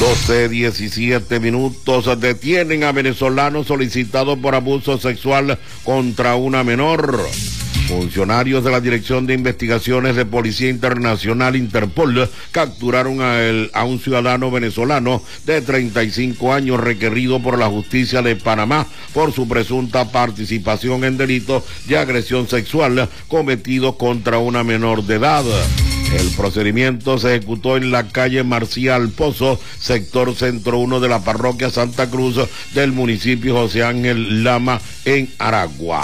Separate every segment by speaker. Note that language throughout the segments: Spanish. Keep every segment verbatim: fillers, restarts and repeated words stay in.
Speaker 1: doce diecisiete minutos. Detienen a venezolano solicitado por abuso sexual contra una menor. Funcionarios de la Dirección de Investigaciones de Policía Internacional Interpol capturaron a, el, a un ciudadano venezolano de treinta y cinco años requerido por la justicia de Panamá por su presunta participación en delitos de agresión sexual cometidos contra una menor de edad. El procedimiento se ejecutó en la calle Marcial Pozo, sector Centro uno de la parroquia Santa Cruz del municipio José Ángel Lama, en Aragua.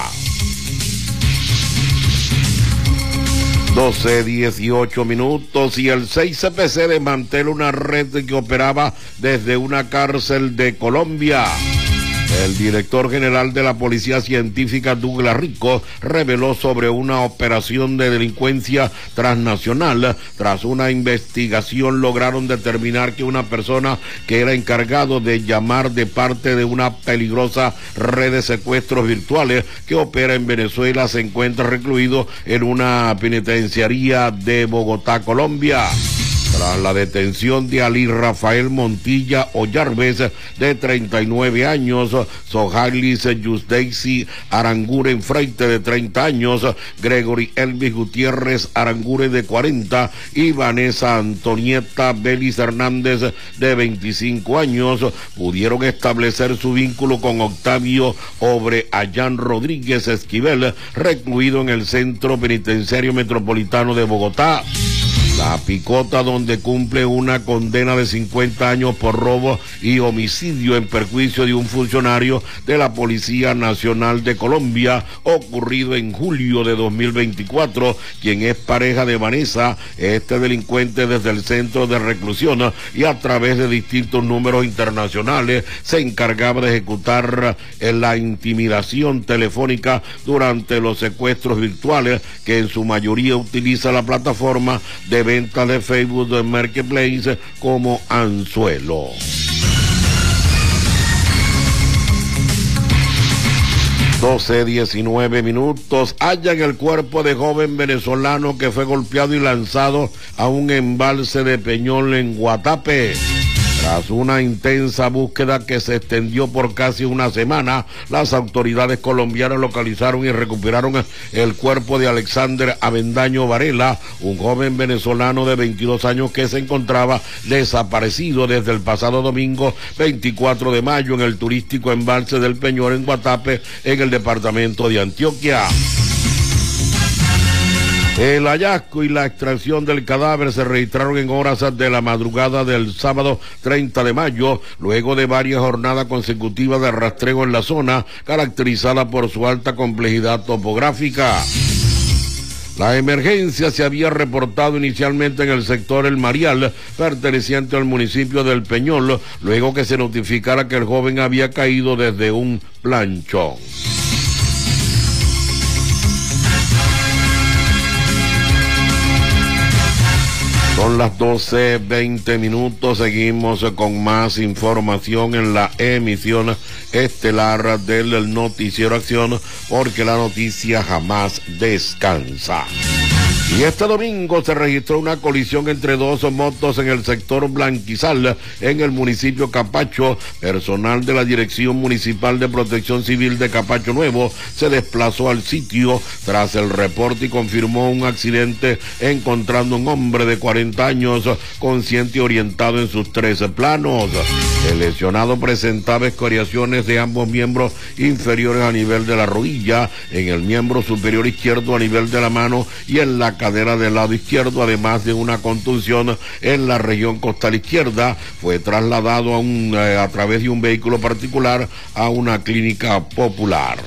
Speaker 1: doce dieciocho minutos y el seis C P C desmantela una red que operaba desde una cárcel de Colombia. El director general de la Policía Científica, Douglas Rico, reveló sobre una operación de delincuencia transnacional. Tras una investigación lograron determinar que una persona que era encargado de llamar de parte de una peligrosa red de secuestros virtuales que opera en Venezuela se encuentra recluido en una penitenciaría de Bogotá, Colombia. Tras la detención de Ali Rafael Montilla Ollarves, de treinta y nueve años, Sohalis Yusdeisi Aranguren Freite, de treinta años, Gregory Elvis Gutiérrez Aranguren, de cuarenta, y Vanessa Antonieta Belis Hernández, de veinticinco años, pudieron establecer su vínculo con Octavio Obre Allán Rodríguez Esquivel, recluido en el Centro Penitenciario Metropolitano de Bogotá. La Picota, donde cumple una condena de cincuenta años por robo y homicidio en perjuicio de un funcionario de la Policía Nacional de Colombia, ocurrido en julio de dos mil veinticuatro, quien es pareja de Vanessa. Este delincuente, desde el centro de reclusión y a través de distintos números internacionales, se encargaba de ejecutar la intimidación telefónica durante los secuestros virtuales, que en su mayoría utiliza la plataforma de venta de Facebook de Marketplace como anzuelo. doce diecinueve minutos. Hallan el cuerpo de joven venezolano que fue golpeado y lanzado a un embalse de Peñol en Guatapé. Tras una intensa búsqueda que se extendió por casi una semana, las autoridades colombianas localizaron y recuperaron el cuerpo de Alexander Avendaño Varela, un joven venezolano de veintidós años que se encontraba desaparecido desde el pasado domingo veinticuatro de mayo en el turístico embalse del Peñol en Guatapé, en el departamento de Antioquia. El hallazgo y la extracción del cadáver se registraron en horas de la madrugada del sábado treinta de mayo, luego de varias jornadas consecutivas de rastreo en la zona, caracterizada por su alta complejidad topográfica. La emergencia se había reportado inicialmente en el sector El Marial, perteneciente al municipio del Peñol, luego que se notificara que el joven había caído desde un planchón. Son las doce veinte minutos, seguimos con más información en la emisión estelar del Noticiero Acción, porque la noticia jamás descansa. Y este domingo se registró una colisión entre dos motos en el sector Blanquizal, en el municipio Capacho. Personal de la Dirección Municipal de Protección Civil de Capacho Nuevo se desplazó al sitio tras el reporte y confirmó un accidente, encontrando un hombre de cuarenta años consciente y orientado en sus tres planos. El lesionado presentaba escoriaciones de ambos miembros inferiores a nivel de la rodilla, en el miembro superior izquierdo a nivel de la mano y en la cadera del lado izquierdo, además de una contusión en la región costal izquierda. Fue trasladado a, un, eh, a través de un vehículo particular a una clínica popular.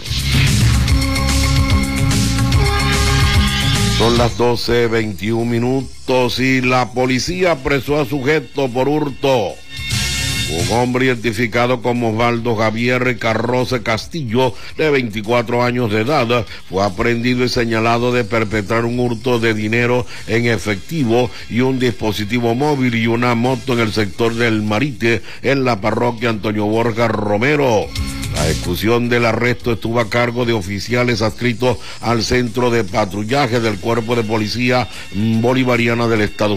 Speaker 1: Son las doce veintiún minutos y la policía apresó a sujeto por hurto. Un hombre identificado como Osvaldo Javier Carroce Castillo, de veinticuatro años de edad, fue aprehendido y señalado de perpetrar un hurto de dinero en efectivo y un dispositivo móvil y una moto en el sector del Marite, en la parroquia Antonio Borja Romero. La ejecución del arresto estuvo a cargo de oficiales adscritos al Centro de Patrullaje del Cuerpo de Policía Bolivariana del Estado